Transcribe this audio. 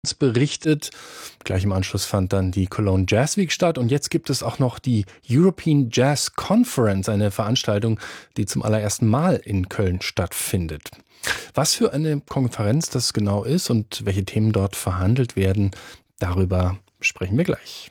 berichtet. Gleich im Anschluss fand dann die Cologne Jazz Week statt und jetzt gibt es auch noch die European Jazz Conference, eine Veranstaltung, die zum allerersten Mal in Köln stattfindet. Was für eine Konferenz das genau ist und welche Themen dort verhandelt werden, darüber sprechen wir gleich.